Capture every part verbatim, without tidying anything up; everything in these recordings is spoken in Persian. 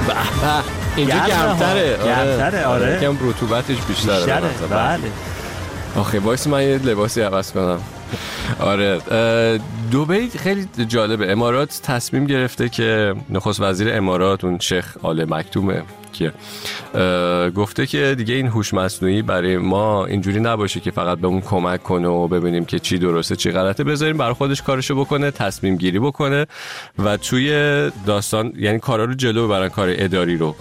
اینجا گرم‌تره. گرم‌تره آره. یکم رطوبتش بیشتره. بیشتره بله. آخه وایس من یه لباسی عوض کنم. آره دبی خیلی جالبه. امارات تصمیم گرفته که نخست وزیر امارات اون شیخ آل مکتومه که گفته که دیگه این هوش مصنوعی برای ما اینجوری نباشه که فقط به اون کمک کنه و ببینیم که چی درسته چی غلطه، بذاریم برای خودش کارشو بکنه، تصمیم گیری بکنه و توی داستان یعنی کارا رو جلو ببرن، کار اداری رو.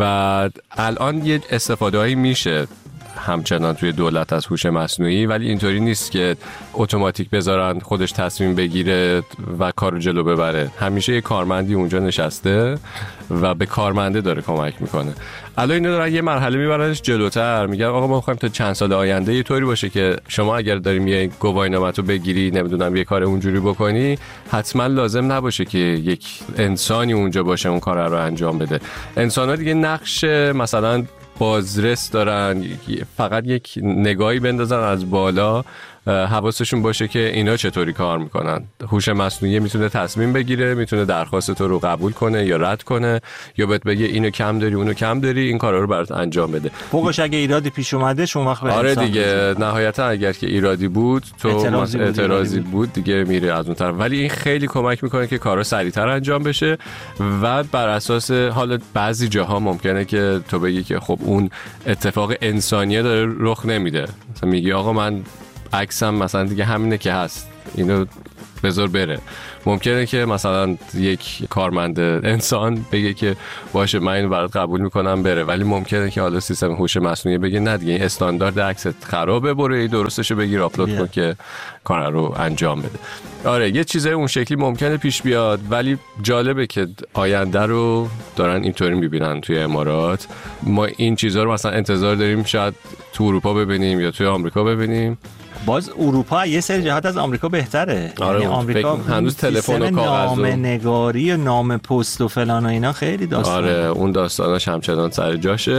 و الان یه استفاده‌ای میشه همچنان توی دولت از هوش مصنوعی، ولی اینطوری نیست که اتوماتیک بذارن خودش تصمیم بگیره و کارو جلو ببره. همیشه یه کارمندی اونجا نشسته و به کارمنده داره کمک میکنه. الان اینا دارن یه مرحله میبرنش جلوتر، میگن آقا ما میخوایم تا چند سال آینده یه طوری باشه که شما اگر داریم یه گواهینامه‌تو بگیری، نمیدونم یه کار اونجوری بکنی، حتما لازم نباشه که یک انسانی اونجا باشه اون کار رو انجام بده. انسان‌ها دیگه نقش مثلا بازرس دارن، فقط یک نگاهی بندازن از بالا، حواسشون باشه که اینا چطوری کار میکنن. هوش مصنوعی میتونه تصمیم بگیره، میتونه درخواست تو رو قبول کنه یا رد کنه، یا بهت بگه اینو کم داری اونو کم داری، این کارا رو برات انجام بده. فوقش اگه ایرادی پیش اومده شون وقت به آره دیگه نهایتا اگر که ایرادی بود تو اعتراضی, بود, اعتراضی بود دیگه میره از اون طرف. ولی این خیلی کمک میکنه که کارا سریعتر انجام بشه و بر اساس حالا بعضی جاها ممکنه که تو بگی که خب اون اتفاق انسانیه داره رخ نمیده، مثلا میگی آقا من عکسم مثلا دیگه همینه که هست، اینو بذار بره. ممکنه که مثلا یک کارمند انسان بگه که باشه من اینو برات قبول میکنم بره، ولی ممکنه که حالا سیستم هوش مصنوعی بگه نه دیگه این استاندارد عکست خرابه، برو درستشو بگیر آپلود کن که کار رو انجام بده. آره یه چیزای اون شکلی ممکنه پیش بیاد، ولی جالبه که آینده رو دارن اینطوری میبینن توی امارات. ما این چیزا رو مثلا انتظار داریم شاید تو اروپا ببینیم یا توی آمریکا ببینیم. باز اروپا یه سری جهات از آمریکا بهتره. آره یعنی آمریکا هنوز تلفن و کاغذ و نامه نگاری و نام پست و فلان و اینا خیلی داستان. آره اون داستاناش همچنان سر جاشه.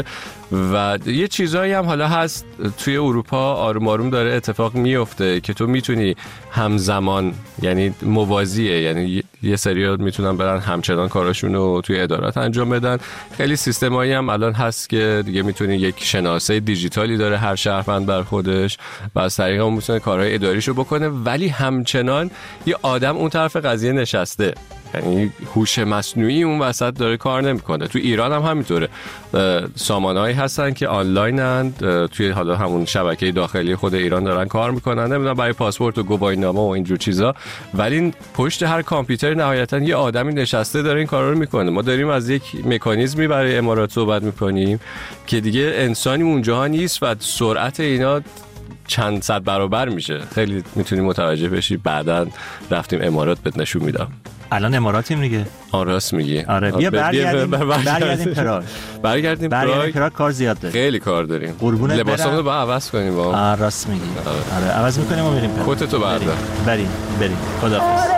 و یه چیزایی هم حالا هست توی اروپا آروم آروم داره اتفاق میفته که تو میتونی همزمان، یعنی موازیه، یعنی یه سری‌ها میتونن برن همچنان کاراشون رو توی ادارات انجام بدن. خیلی سیستمایی هم الان هست که دیگه میتونی یک شناسه دیجیتالی داره هر شهروند بر خودش و از طریق اون میتونه کارهای اداریشو بکنه، ولی همچنان یه آدم اون طرف قضیه نشسته، یعنی هوش مصنوعی اون وسط داره کار نمیکنه. تو ایران هم همینطوره، سامانهایی هستن که آنلاینن توی حالا همون شبکه داخلی خود ایران دارن کار میکنن، نمیدونم برای پاسپورت و گواهینامه و اینجور چیزا، ولی پشت هر کامپیوتر نهایتا یه آدمی نشسته داره این کارا رو میکنه. ما داریم از یک مکانیزمی برای امارات صحبت میکنیم که دیگه انسانی اونجا نیست و سرعت اینا چند صد برابر میشه. خیلی میتونی متوجه بشی. بعداً رفتیم امارات بهت نشون میدم. الان اماراتیم دیگه. آن راست میگی. آره بیا برگردیم برگردیم پراگ. برگردیم پراگ. پراگ کار زیاد داریم. خیلی کار داریم. قربونت برم. لباسامون رو با عوض کنیم با. آره راست میگی. آره عوض میکنیم و میریم پراگ. کتتو بردار. بریم بریم. خداحافظ.